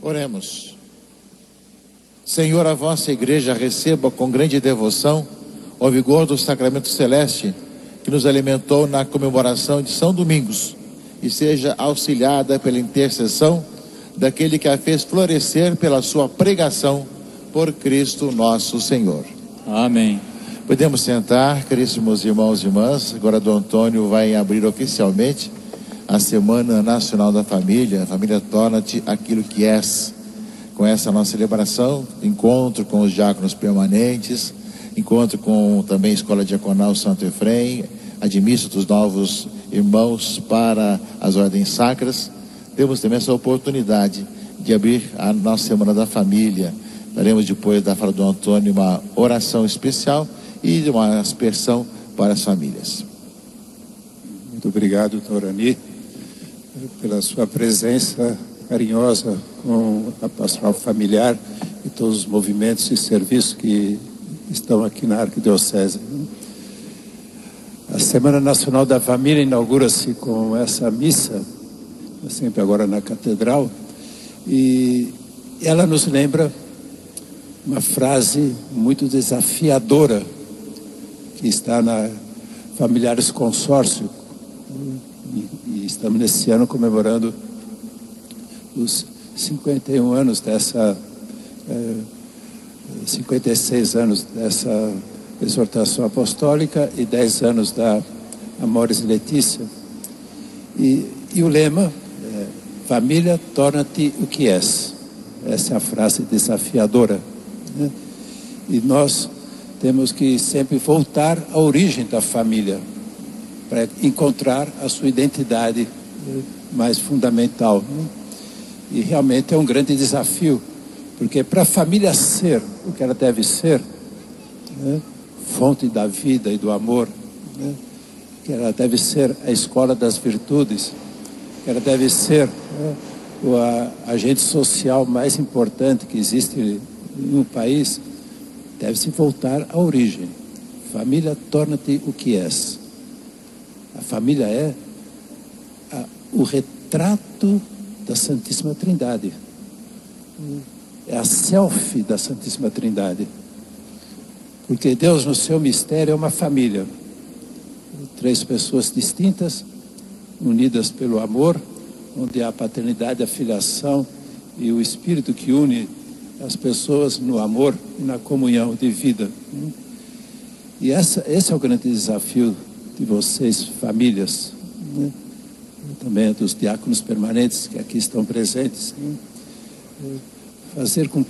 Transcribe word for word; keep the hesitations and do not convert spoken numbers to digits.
Oremos. Senhor, a vossa igreja receba com grande devoção o vigor do sacramento celeste que nos alimentou na comemoração de São Domingos e seja auxiliada pela intercessão daquele que a fez florescer pela sua pregação por Cristo nosso Senhor. Amém. Podemos sentar, caríssimos irmãos e irmãs. Agora Dom Antônio vai abrir oficialmente a Semana Nacional da Família. A família torna-te aquilo que és. Com essa nossa celebração, encontro com os diáconos permanentes, encontro com também a Escola Diaconal Santo Efrem, admissão dos novos irmãos para as ordens sacras. Temos também essa oportunidade de abrir a nossa Semana da Família. Daremos depois da fala do Antônio uma oração especial e uma aspersão para as famílias. Muito obrigado, doutor Ani, pela sua presença carinhosa com a pastoral familiar e todos os movimentos e serviços que estão aqui na Arquidiocese. A Semana Nacional da Família inaugura-se com essa missa, sempre agora na Catedral, e ela nos lembra uma frase muito desafiadora que está na Familiares Consórcio, e, e estamos nesse ano comemorando os cinquenta e um anos dessa, eh, cinquenta e seis anos dessa exortação apostólica e dez anos da Amoris Laetitia. E, e o lema é: família, torna-te o que és. Essa é a frase desafiadora, né? E nós temos que sempre voltar à origem da família para encontrar a sua identidade mais fundamental, né? E realmente é um grande desafio, porque para a família ser o que ela deve ser, né, fonte da vida e do amor, né, que ela deve ser a escola das virtudes, que ela deve ser, né, o a, agente social mais importante que existe no país, deve-se voltar à origem. Família, torna-te o que és. A família é a, o retrato da Santíssima Trindade. É a selfie da Santíssima Trindade. Porque Deus, no seu mistério, é uma família. Três pessoas distintas, unidas pelo amor, onde há a paternidade, a filiação e o Espírito que une as pessoas no amor e na comunhão de vida. E essa, esse é o grande desafio de vocês, famílias, né? Também dos diáconos permanentes que aqui estão presentes, né? Fazer com